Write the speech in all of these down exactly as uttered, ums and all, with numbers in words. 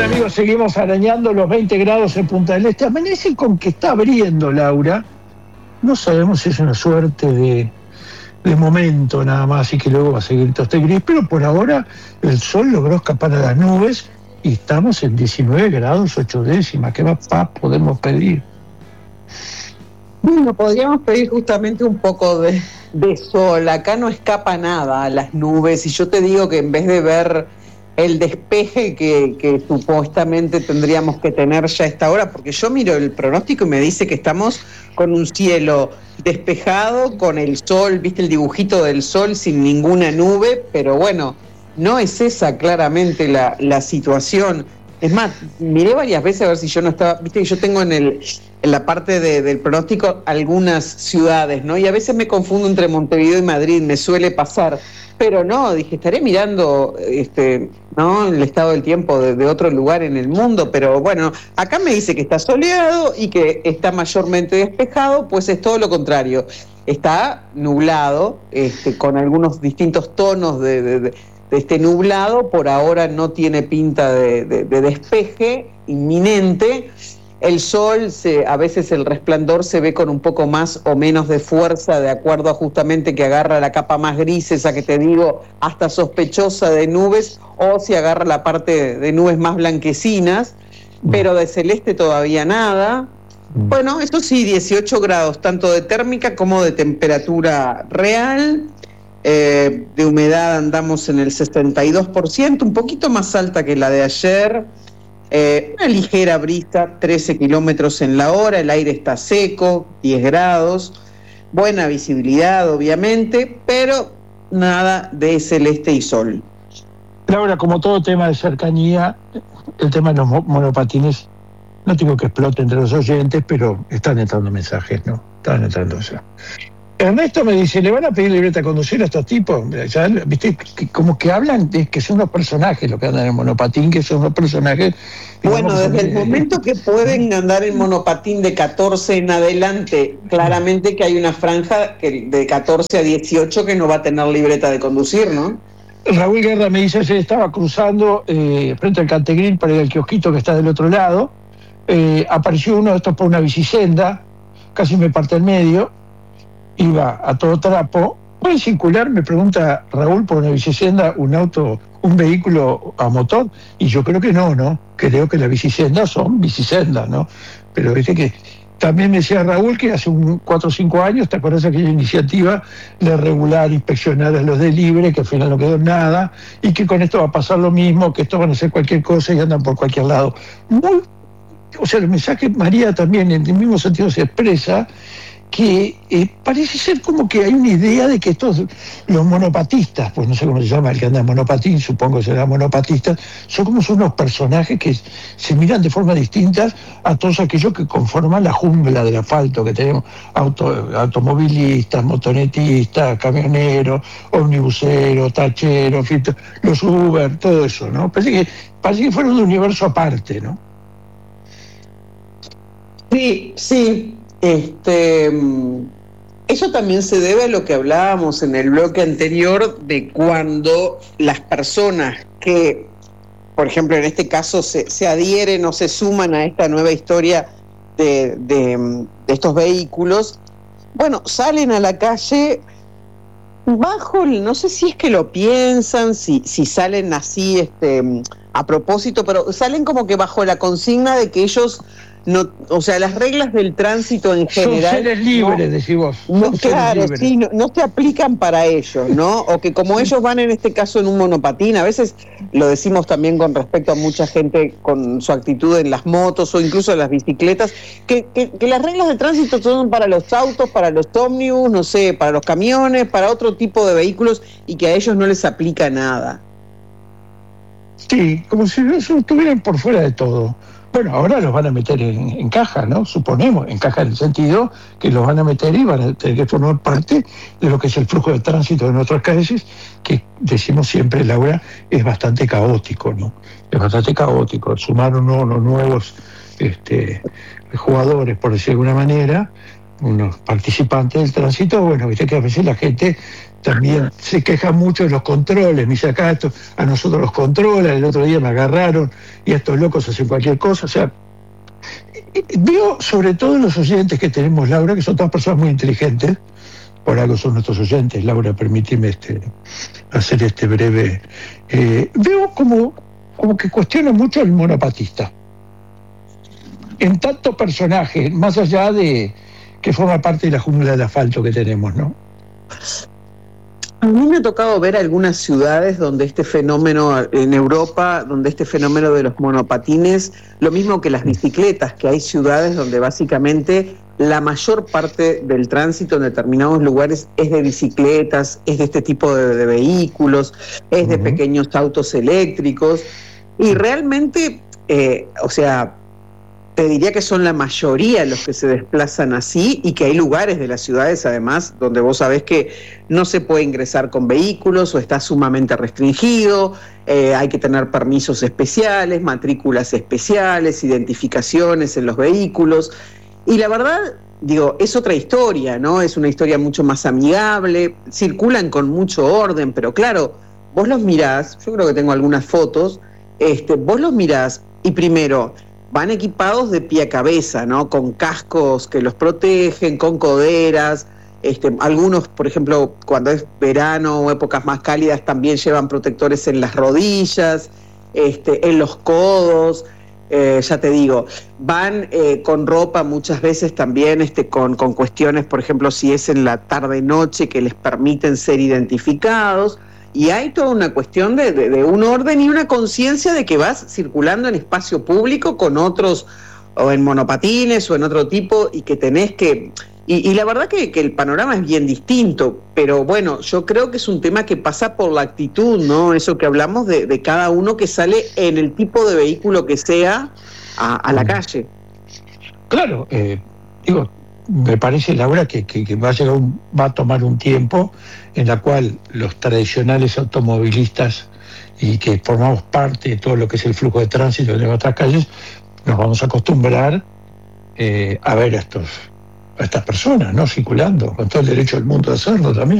amigos, seguimos arañando los veinte grados en Punta del Este. Amanece con que está abriendo, Laura. No sabemos si es una suerte de, de momento nada más y que luego va a seguir todo este gris, pero por ahora el sol logró escapar a las nubes y estamos en diecinueve grados ocho décimas. ¿Qué más podemos pedir? Bueno, podríamos pedir justamente un poco de, de sol. Acá no escapa nada a las nubes y yo te digo que en vez de ver el despeje que, que supuestamente tendríamos que tener ya a esta hora, porque yo miro el pronóstico y me dice que estamos con un cielo despejado, con el sol, viste el dibujito del sol sin ninguna nube, pero bueno, no es esa claramente la, la situación. Es más, miré varias veces a ver si yo no estaba, viste que yo tengo en el en la parte de, del pronóstico algunas ciudades, ¿no? Y a veces me confundo entre Montevideo y Madrid, me suele pasar, pero no, dije, estaré mirando este, ¿no? el estado del tiempo de, de otro lugar en el mundo, pero bueno, acá me dice que está soleado y que está mayormente despejado, pues es todo lo contrario, está nublado, este, con algunos distintos tonos de, de, de de este nublado, por ahora no tiene pinta de, de, de despeje inminente. El sol, se, a veces el resplandor se ve con un poco más o menos de fuerza, de acuerdo a justamente que agarra la capa más gris, esa que te digo, hasta sospechosa de nubes, o si agarra la parte de nubes más blanquecinas, pero de celeste todavía nada. Bueno, eso sí, dieciocho grados, tanto de térmica como de temperatura real. Eh, de humedad andamos en el sesenta y dos por ciento, un poquito más alta que la de ayer, eh, una ligera brisa, trece kilómetros en la hora, el aire está seco, diez grados, buena visibilidad obviamente, pero nada de celeste y sol. Laura, como todo tema de cercanía, el tema de los monopatines, no digo que explote entre los oyentes, pero están entrando mensajes, ¿no? Están entrando ya. Ernesto me dice, ¿le van a pedir libreta a conducir a estos tipos? Ya, ¿viste? Que, como que hablan de que son unos personajes los que andan en monopatín, que son unos personajes... Bueno, desde el momento que pueden andar en monopatín de catorce en adelante, claramente que hay una franja que de catorce a dieciocho que no va a tener libreta de conducir, ¿no? Raúl Guerra me dice, ayer estaba cruzando eh, frente al Cantegril para ir al kiosquito que está del otro lado, eh, apareció uno de estos por una bicisenda, casi me parte el medio, iba a todo trapo. ¿Puede circular, me pregunta Raúl, por una bicisenda un auto, un vehículo a motor? Y yo creo que no, ¿no? Creo que las bicisendas son bicisendas, ¿no? Pero viste que también me decía Raúl que hace un cuatro o cinco años, ¿te acuerdas de aquella iniciativa de regular, inspeccionar a los de libre, que al final no quedó en nada, y que con esto va a pasar lo mismo, que estos van a hacer cualquier cosa y andan por cualquier lado? Muy, o sea, el mensaje María también en el mismo sentido se expresa, que eh, parece ser como que hay una idea de que estos, los monopatistas, pues no sé cómo se llama el que anda en monopatín, supongo que será monopatistas, son como son unos personajes que se miran de forma distinta a todos aquellos que conforman la jungla del asfalto que tenemos, auto, automovilistas, motonetistas, camioneros, omnibuseros, tacheros, los Uber, todo eso, ¿no? Parece que, parece que fueron un universo aparte, ¿no? Sí, sí. Este, eso también se debe a lo que hablábamos en el bloque anterior de cuando las personas que, por ejemplo, en este caso se, se adhieren o se suman a esta nueva historia de, de, de estos vehículos, bueno, salen a la calle bajo, no sé si es que lo piensan, si, si salen así este, a propósito, pero salen como que bajo la consigna de que ellos... No, o sea, las reglas del tránsito en general... Son seres libres, no, decís vos. No, claro, sí, no, no se aplican para ellos, ¿no? O que como ellos van en este caso en un monopatín, a veces lo decimos también con respecto a mucha gente con su actitud en las motos o incluso en las bicicletas, que, que, que las reglas de tránsito son para los autos, para los ómnibus, no sé, para los camiones, para otro tipo de vehículos y que a ellos no les aplica nada. Sí, como si estuvieran por fuera de todo. Bueno, ahora los van a meter en, en caja, ¿no? Suponemos, en caja en el sentido que los van a meter y van a tener que formar parte de lo que es el flujo de tránsito de nuestras calles, que decimos siempre, Laura, es bastante caótico, ¿no? Es bastante caótico. Sumaron unos nuevos este, jugadores, por decir de alguna manera, unos participantes del tránsito, bueno, viste que a veces la gente también se queja mucho de los controles, me dice acá esto, a nosotros los controlan, el otro día me agarraron y estos locos hacen cualquier cosa, o sea, veo sobre todo en los oyentes que tenemos, Laura, que son todas personas muy inteligentes, por algo son nuestros oyentes, Laura, permíteme este, hacer este breve, eh, veo como, como que cuestiona mucho al monopatista, en tanto personaje, más allá de que forma parte de la jungla del asfalto que tenemos, ¿no? A mí me ha tocado ver algunas ciudades donde este fenómeno, en Europa, donde este fenómeno de los monopatines, lo mismo que las bicicletas, que hay ciudades donde básicamente la mayor parte del tránsito en determinados lugares es de bicicletas, es de este tipo de, de vehículos, es de uh-huh. pequeños autos eléctricos, y realmente, eh, o sea, te diría que son la mayoría los que se desplazan así y que hay lugares de las ciudades, además, donde vos sabés que no se puede ingresar con vehículos o está sumamente restringido, eh, hay que tener permisos especiales, matrículas especiales, identificaciones en los vehículos. Y la verdad, digo, es otra historia, ¿no? Es una historia mucho más amigable, circulan con mucho orden, pero claro, vos los mirás, yo creo que tengo algunas fotos, este, vos los mirás y primero van equipados de pie a cabeza, ¿no? Con cascos que los protegen, con coderas, este, algunos, por ejemplo, cuando es verano o épocas más cálidas, también llevan protectores en las rodillas, este, en los codos, eh, ya te digo, van eh, con ropa muchas veces también, este, con, con cuestiones, por ejemplo, si es en la tarde-noche, que les permiten ser identificados. Y hay toda una cuestión de, de, de un orden y una conciencia de que vas circulando en espacio público con otros, o en monopatines o en otro tipo, y que tenés que... Y, y la verdad que, que el panorama es bien distinto, pero bueno, yo creo que es un tema que pasa por la actitud, ¿no? Eso que hablamos de, de cada uno que sale en el tipo de vehículo que sea a, a la calle. Claro, eh, digo... me parece, Laura, que, que, que va a llegar un, va a tomar un tiempo en la cual los tradicionales automovilistas y que formamos parte de todo lo que es el flujo de tránsito de nuestras calles, nos vamos a acostumbrar eh, a ver a, estos, a estas personas, ¿no? Circulando, con todo el derecho del mundo de hacerlo también.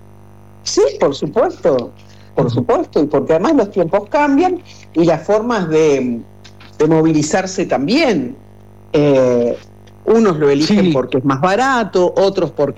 Sí, por supuesto, por supuesto, y porque además los tiempos cambian y las formas de, de movilizarse también. Eh, Unos lo eligen sí. porque es más barato, otros porque